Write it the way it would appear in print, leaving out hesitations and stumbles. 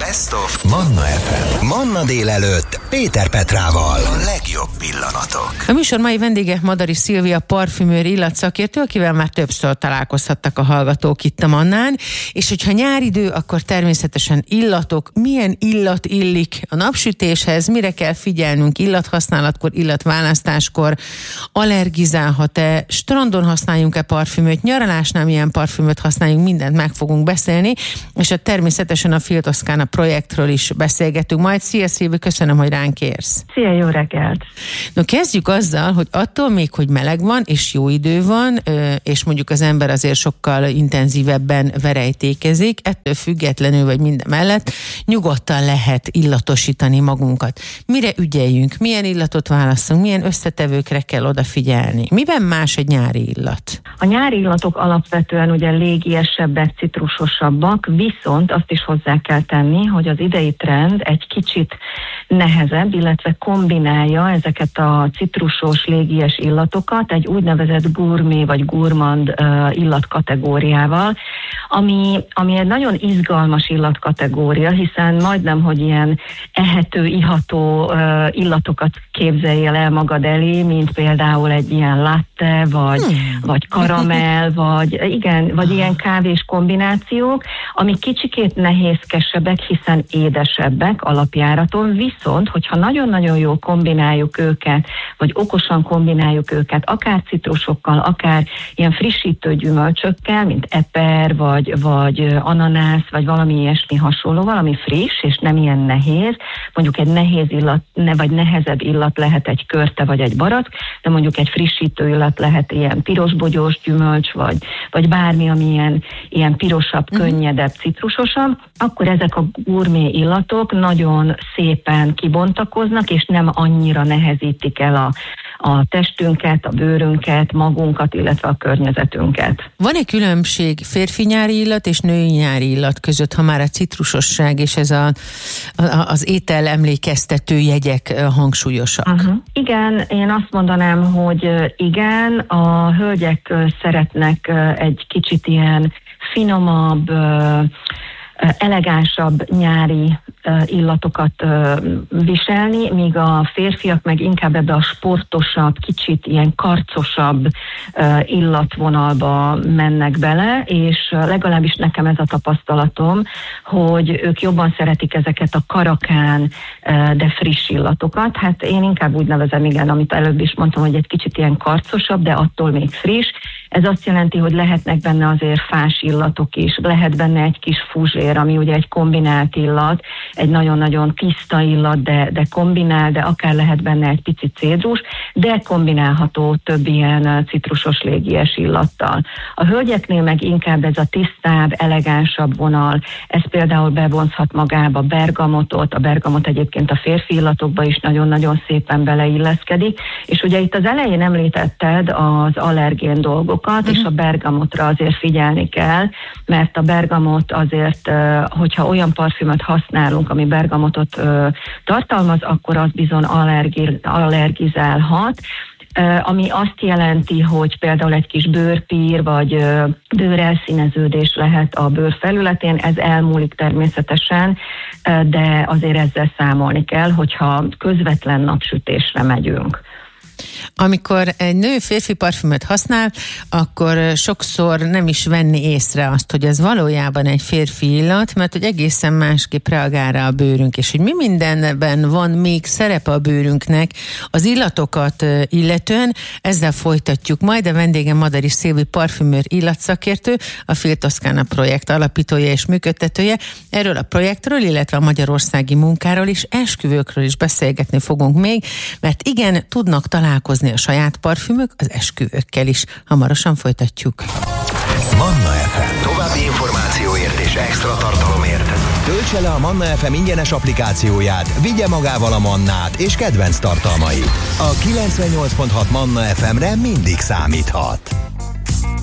Best of Manna FM. Manna délelőtt Péter Petrával. A legjobb pillanatok. A műsor mai vendége Madari Szilvia parfümőr illatszakértő, akivel már többször találkozhattak a hallgatók itt a Mannán, és hogyha nyáridő, akkor természetesen illatok. Milyen illat illik a napsütéshez, mire kell figyelnünk illathasználatkor, illatválasztáskor, allergizálhat-e, strandon használjunk-e parfümöt, nyaralásnál milyen parfümöt használjunk, mindent meg fogunk beszélni, és természetesen a Fil Toscana projektről is beszélgetünk majd. Szia Szilvi, köszönöm, hogy ránk érsz. Szia, jó reggelt! No, kezdjük azzal, hogy attól még, hogy meleg van, és jó idő van, és mondjuk az ember azért sokkal intenzívebben verejtékezik, ettől függetlenül, vagy minden mellett nyugodtan lehet illatosítani magunkat. Mire ügyeljünk? Milyen illatot válasszunk? Milyen összetevőkre kell odafigyelni? Miben más egy nyári illat? A nyári illatok alapvetően ugye légiesebbek, citrusosabbak, viszont azt is hozzá kell tenni, hogy az idei trend egy kicsit nehezebb, illetve kombinálja ezeket a citrusos, légies illatokat egy úgynevezett gourmet vagy gourmand illatkategóriával, ami egy nagyon izgalmas illatkategória, hiszen majdnem, hogy ilyen ehető, iható illatokat képzeljél el magad elé, mint például egy ilyen latte, vagy karamell, vagy ilyen kávés kombinációk, ami kicsikét nehézkesebbek, hiszen édesebbek alapjáraton, viszont, hogyha nagyon-nagyon jól kombináljuk őket, vagy okosan kombináljuk őket, akár citrusokkal, akár ilyen frissítő gyümölcsökkel, mint eper, vagy ananász, vagy valami ilyesmi hasonló, valami friss, és nem ilyen nehéz, mondjuk egy nehéz illat, vagy nehezebb illat lehet egy körte, vagy egy barack, de mondjuk egy frissítő illat lehet ilyen pirosbogyós gyümölcs, vagy bármi, ami ilyen pirosabb, könnyedebb, citrusosabb, akkor ezek a gourmet illatok nagyon szépen kibontakoznak, és nem annyira nehezítik el a testünket, a bőrünket, magunkat, illetve a környezetünket. Van-e különbség férfi nyári illat és női nyári illat között, ha már a citrusosság és ez az étel emlékeztető jegyek hangsúlyosak? Igen, én azt mondanám, hogy igen, a hölgyek szeretnek egy kicsit ilyen finomabb, elegánsabb nyári illatokat viselni, míg a férfiak meg inkább ebbe a sportosabb, kicsit ilyen karcosabb illatvonalba mennek bele, és legalábbis nekem ez a tapasztalatom, hogy ők jobban szeretik ezeket a karakán, de friss illatokat. Hát én inkább úgy nevezem, igen, amit előbb is mondtam, hogy egy kicsit ilyen karcosabb, de attól még friss. Ez azt jelenti, hogy lehetnek benne azért fás illatok is, lehet benne egy kis fuzsér, ami ugye egy kombinált illat, egy nagyon-nagyon tiszta illat, de kombinál, de akár lehet benne egy pici cédrus, de kombinálható több ilyen citrusos légies illattal. A hölgyeknél meg inkább ez a tisztább, elegánsabb vonal, ez például bevonzhat magába bergamotot, a bergamot egyébként a férfi illatokba is nagyon-nagyon szépen beleilleszkedik, és ugye itt az elején említetted az allergén dolgokat, és a bergamotra azért figyelni kell, mert a bergamot azért, hogyha olyan parfümöt használunk, ami bergamotot tartalmaz, akkor az bizony allergizálhat, ami azt jelenti, hogy például egy kis bőrpír, vagy bőrelszíneződés lehet a bőr felületén, ez elmúlik természetesen, de azért ezzel számolni kell, hogyha közvetlen napsütésre megyünk. Amikor egy nő férfi parfümöt használ, akkor sokszor nem is venni észre azt, hogy ez valójában egy férfi illat, mert hogy egészen másképp reagál rá a bőrünk, és hogy mi mindenben van még szerepe a bőrünknek az illatokat illetően, ezzel folytatjuk majd. A vendégem Madari Szilvi parfümőr illatszakértő, a Fil Toscana projekt alapítója és működtetője. Erről a projektről, illetve a magyarországi munkáról és esküvőkről is beszélgetni fogunk még, mert igen, tudnak találkozni a saját parfümök az esküvőkkel is. Hamarosan folytatjuk. Manna FM. További információért és extra tartalomért töltse le a Manna FM ingyenes applikációját, vigye magával a Mannát és kedvenc tartalmait. A 98.6 Manna FM-re mindig számíthat.